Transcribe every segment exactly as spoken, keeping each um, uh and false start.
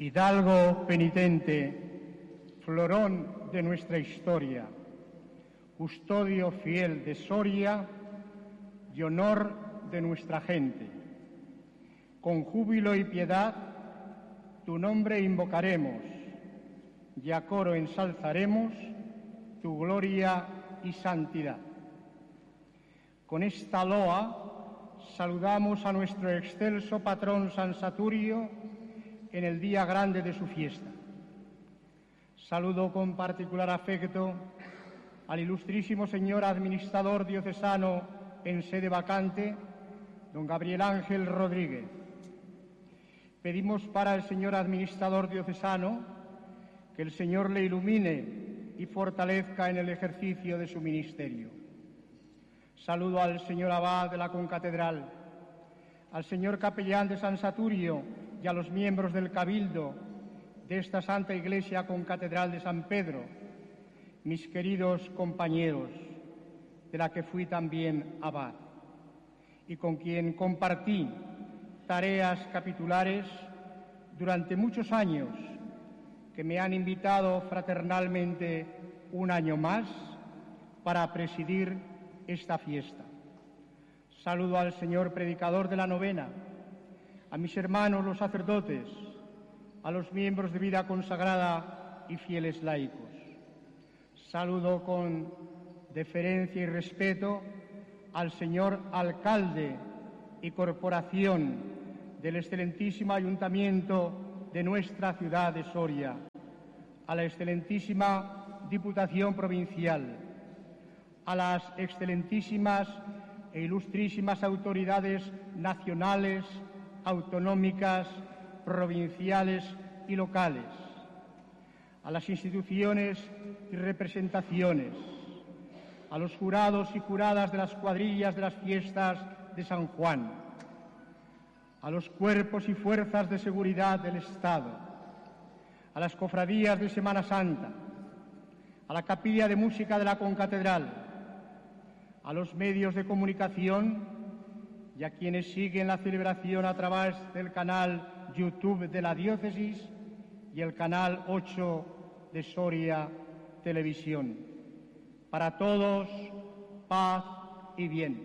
hidalgo penitente, florón de nuestra historia, custodio fiel de Soria y honor de nuestra gente. Con júbilo y piedad tu nombre invocaremos y a coro ensalzaremos tu gloria y santidad. Con esta loa saludamos a nuestro excelso patrón San Saturio en el día grande de su fiesta. Saludo con particular afecto al ilustrísimo señor administrador diocesano en sede vacante, don Gabriel Ángel Rodríguez. Pedimos para el señor administrador diocesano que el Señor le ilumine y fortalezca en el ejercicio de su ministerio. Saludo al señor abad de la concatedral, al señor capellán de San Saturio y a los miembros del cabildo de esta Santa Iglesia concatedral de San Pedro, mis queridos compañeros, de la que fui también abad, y con quien compartí tareas capitulares durante muchos años, que me han invitado fraternalmente un año más para presidir esta fiesta. Saludo al señor predicador de la novena, a mis hermanos los sacerdotes, a los miembros de vida consagrada y fieles laicos. Saludo con deferencia y respeto al señor alcalde y corporación del excelentísimo ayuntamiento de nuestra ciudad de Soria, a la excelentísima Diputación Provincial, a las excelentísimas e ilustrísimas autoridades nacionales, autonómicas, provinciales y locales, a las instituciones y representaciones, a los jurados y juradas de las cuadrillas de las fiestas de San Juan, a los cuerpos y fuerzas de seguridad del Estado, a las cofradías de Semana Santa, a la capilla de música de la concatedral, a los medios de comunicación y a quienes siguen la celebración a través del canal YouTube de la diócesis y el canal ocho de Soria Televisión. Para todos, paz y bien.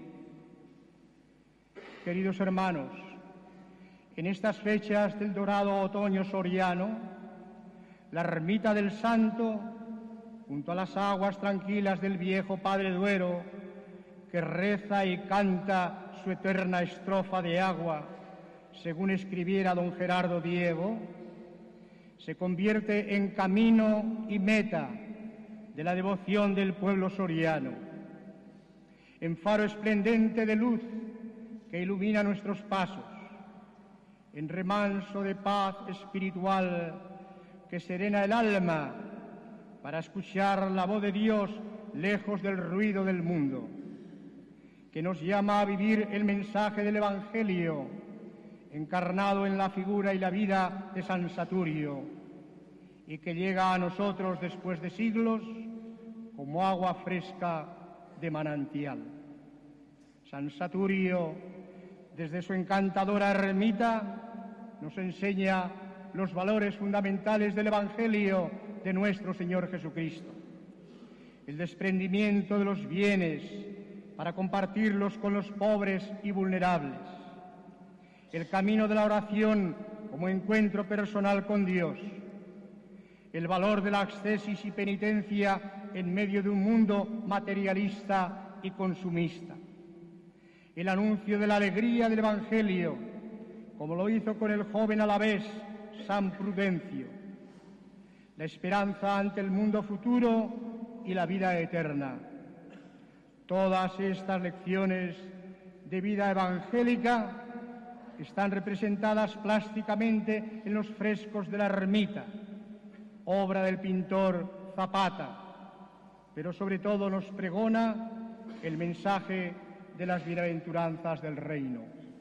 Queridos hermanos, en estas fechas del dorado otoño soriano, la ermita del Santo, junto a las aguas tranquilas del viejo Padre Duero, que reza y canta su eterna estrofa de agua, según escribiera don Gerardo Diego, se convierte en camino y meta de la devoción del pueblo soriano, en faro esplendente de luz que ilumina nuestros pasos, en remanso de paz espiritual que serena el alma para escuchar la voz de Dios lejos del ruido del mundo, que nos llama a vivir el mensaje del Evangelio encarnado en la figura y la vida de San Saturio, y que llega a nosotros después de siglos como agua fresca de manantial. San Saturio, desde su encantadora ermita, nos enseña los valores fundamentales del Evangelio de nuestro Señor Jesucristo. El desprendimiento de los bienes para compartirlos con los pobres y vulnerables. El camino de la oración como encuentro personal con Dios. El valor de la ascesis y penitencia en medio de un mundo materialista y consumista. El anuncio de la alegría del Evangelio, como lo hizo con el joven alavés San Prudencio. La esperanza ante el mundo futuro y la vida eterna. Todas estas lecciones de vida evangélica están representadas plásticamente en los frescos de la ermita, obra del pintor Zapata, pero sobre todo nos pregona el mensaje de las bienaventuranzas del reino.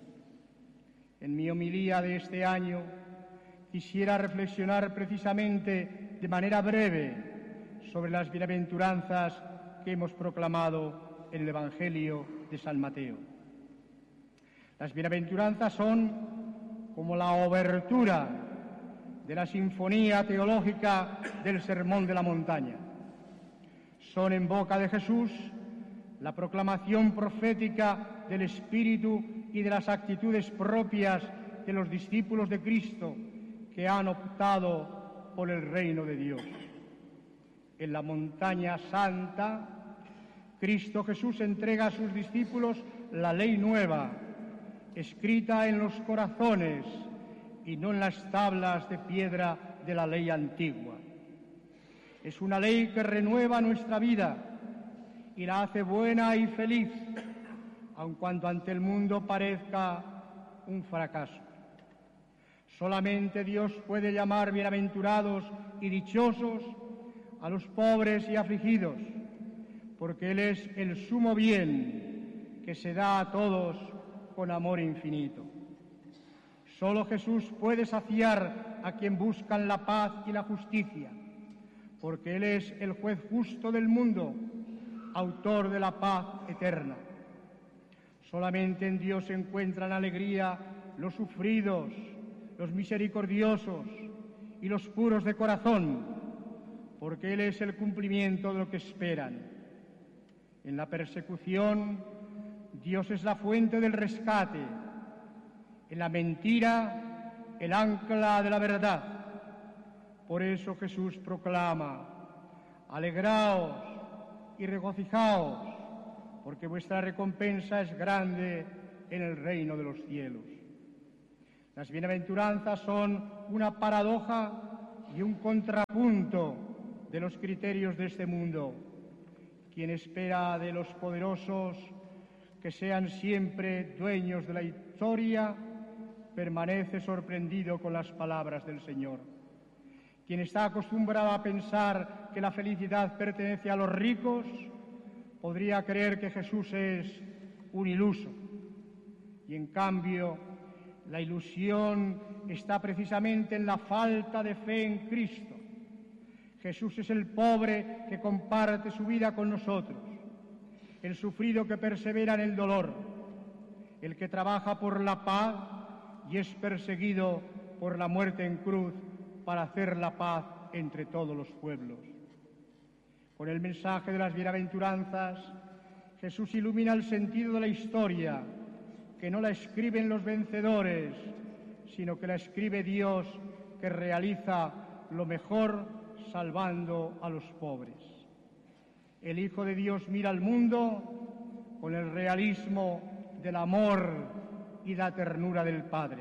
En mi homilía de este año quisiera reflexionar precisamente de manera breve sobre las bienaventuranzas que hemos proclamado en el Evangelio de San Mateo. Las bienaventuranzas son como la obertura de la sinfonía teológica del Sermón de la Montaña. Son en boca de Jesús la proclamación profética del espíritu y de las actitudes propias de los discípulos de Cristo que han optado por el reino de Dios. En la montaña santa, Cristo Jesús entrega a sus discípulos la ley nueva, escrita en los corazones y no en las tablas de piedra de la ley antigua. Es una ley que renueva nuestra vida y la hace buena y feliz, aun cuando ante el mundo parezca un fracaso. Solamente Dios puede llamar bienaventurados y dichosos a los pobres y afligidos, porque Él es el sumo bien que se da a todos con amor infinito. Solo Jesús puede saciar a quien buscan la paz y la justicia, porque Él es el juez justo del mundo, autor de la paz eterna. Solamente en Dios se encuentran alegría los sufridos, los misericordiosos y los puros de corazón, porque Él es el cumplimiento de lo que esperan. En la persecución, Dios es la fuente del rescate, en la mentira, el ancla de la verdad. Por eso Jesús proclama: alegraos y regocijaos, porque vuestra recompensa es grande en el reino de los cielos. Las bienaventuranzas son una paradoja y un contrapunto de los criterios de este mundo. Quien espera de los poderosos que sean siempre dueños de la historia, permanece sorprendido con las palabras del Señor. Quien está acostumbrado a pensar que la felicidad pertenece a los ricos, podría creer que Jesús es un iluso. Y en cambio, la ilusión está precisamente en la falta de fe en Cristo. Jesús es el pobre que comparte su vida con nosotros, el sufrido que persevera en el dolor, el que trabaja por la paz y es perseguido por la muerte en cruz para hacer la paz entre todos los pueblos. Con el mensaje de las bienaventuranzas, Jesús ilumina el sentido de la historia, que no la escriben los vencedores, sino que la escribe Dios, que realiza lo mejor salvando a los pobres. El Hijo de Dios mira al mundo con el realismo del amor y la ternura del Padre.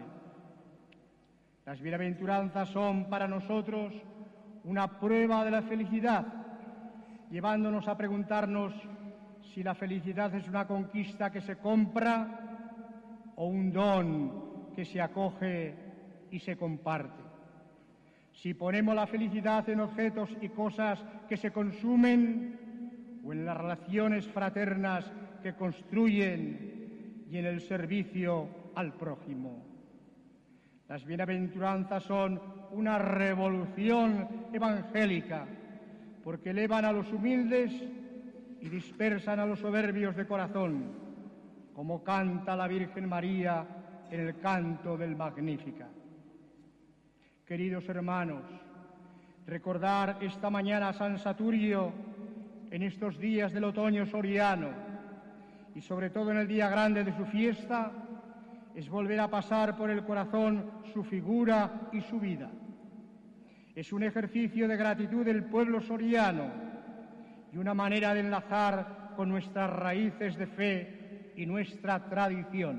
Las bienaventuranzas son para nosotros una prueba de la felicidad, llevándonos a preguntarnos si la felicidad es una conquista que se compra o un don que se acoge y se comparte. Si ponemos la felicidad en objetos y cosas que se consumen, o en las relaciones fraternas que construyen y en el servicio al prójimo. Las bienaventuranzas son una revolución evangélica, porque elevan a los humildes y dispersan a los soberbios de corazón, como canta la Virgen María en el canto del Magnífica. Queridos hermanos, recordar esta mañana a San Saturio en estos días del otoño soriano y sobre todo en el día grande de su fiesta es volver a pasar por el corazón su figura y su vida. Es un ejercicio de gratitud del pueblo soriano y una manera de enlazar con nuestras raíces de fe y nuestra tradición,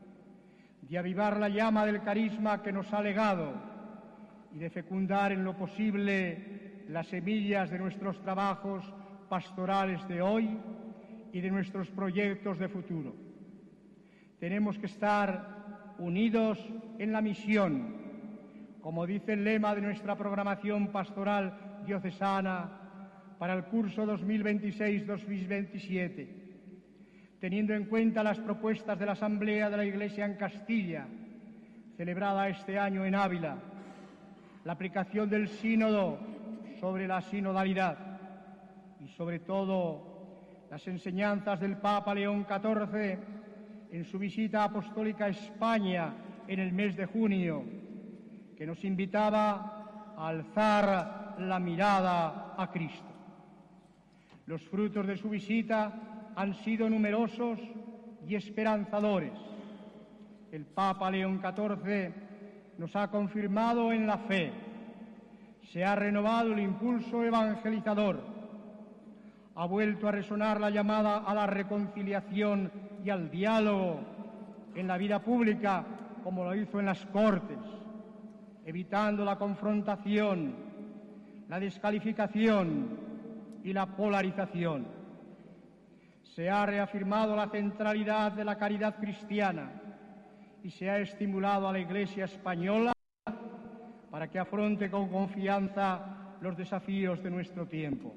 de avivar la llama del carisma que nos ha legado y de fecundar en lo posible las semillas de nuestros trabajos pastorales de hoy y de nuestros proyectos de futuro. Tenemos que estar unidos en la misión, como dice el lema de nuestra programación pastoral diocesana para el curso dos mil veintiséis dos mil veintisiete, teniendo en cuenta las propuestas de la Asamblea de la Iglesia en Castilla, celebrada este año en Ávila, la aplicación del sínodo sobre la sinodalidad y, sobre todo, las enseñanzas del Papa León catorce en su visita apostólica a España en el mes de junio, que nos invitaba a alzar la mirada a Cristo. Los frutos de su visita han sido numerosos y esperanzadores. El Papa León catorce nos ha confirmado en la fe, se ha renovado el impulso evangelizador, ha vuelto a resonar la llamada a la reconciliación y al diálogo en la vida pública, como lo hizo en las Cortes, evitando la confrontación, la descalificación y la polarización. Se ha reafirmado la centralidad de la caridad cristiana y se ha estimulado a la Iglesia española para que afronte con confianza los desafíos de nuestro tiempo.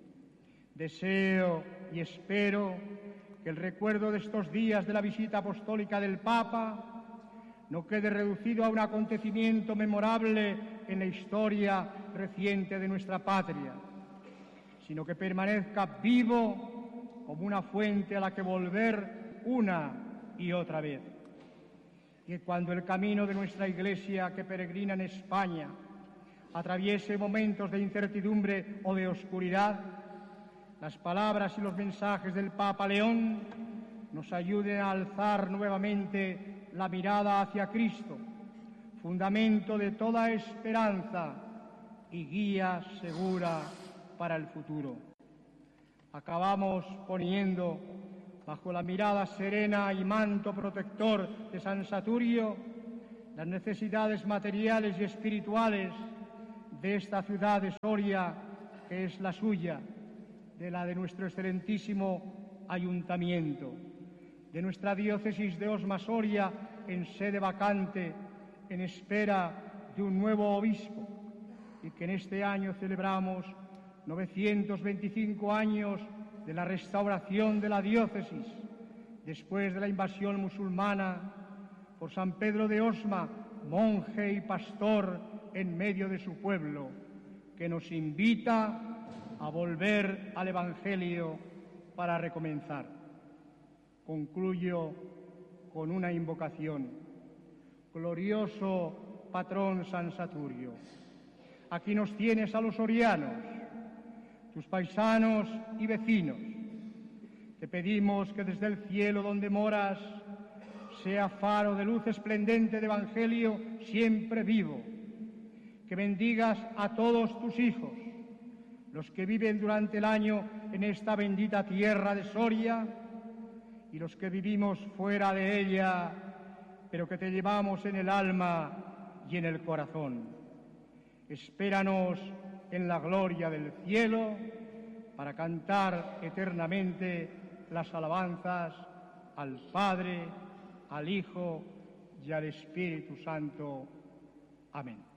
Deseo y espero que el recuerdo de estos días de la visita apostólica del Papa no quede reducido a un acontecimiento memorable en la historia reciente de nuestra patria, sino que permanezca vivo como una fuente a la que volver una y otra vez. Y que cuando el camino de nuestra Iglesia que peregrina en España atraviese momentos de incertidumbre o de oscuridad, las palabras y los mensajes del Papa León nos ayuden a alzar nuevamente la mirada hacia Cristo, fundamento de toda esperanza y guía segura para el futuro. Acabamos poniendo bajo la mirada serena y manto protector de San Saturio las necesidades materiales y espirituales de esta ciudad de Soria, que es la suya, de la de nuestro excelentísimo ayuntamiento, de nuestra diócesis de Osma-Soria en sede vacante en espera de un nuevo obispo, y que en este año celebramos novecientos veinticinco años de la restauración de la diócesis después de la invasión musulmana por San Pedro de Osma, monje y pastor en medio de su pueblo, que nos invita a volver al Evangelio para recomenzar. Concluyo con una invocación. Glorioso patrón San Saturio, aquí nos tienes a los sorianos, tus paisanos y vecinos. Te pedimos que desde el cielo donde moras sea faro de luz esplendente de Evangelio siempre vivo, que bendigas a todos tus hijos, los que viven durante el año en esta bendita tierra de Soria y los que vivimos fuera de ella, pero que te llevamos en el alma y en el corazón. Espéranos en la gloria del cielo para cantar eternamente las alabanzas al Padre, al Hijo y al Espíritu Santo. Amén.